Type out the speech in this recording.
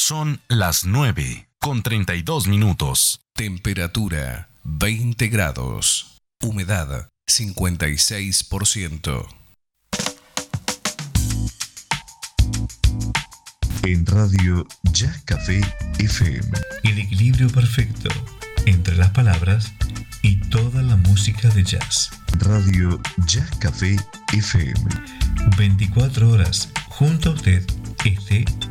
Son las 9:32. Temperatura 20 grados. Humedad 56%. En Radio Jazz Café FM. El equilibrio perfecto entre las palabras y toda la música de jazz. Radio Jazz Café FM. 24 horas junto a usted, esté